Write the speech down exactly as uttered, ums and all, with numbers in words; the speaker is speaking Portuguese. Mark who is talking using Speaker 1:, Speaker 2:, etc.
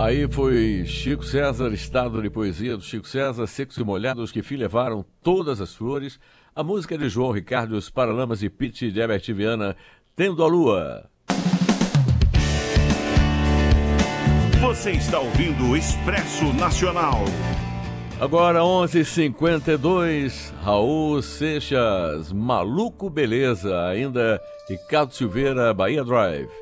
Speaker 1: Aí foi Chico César, Estado de Poesia do Chico César, Secos e Molhados, que fim levaram todas as flores. A música de João Ricardo, Os Paralamas e Pitty de Herbert Viana, Tendo a Lua.
Speaker 2: Você está ouvindo o Expresso Nacional.
Speaker 1: Agora onze e cinquenta e dois, Raul Seixas, Maluco Beleza, ainda Ricardo Silveira, Bahia Drive.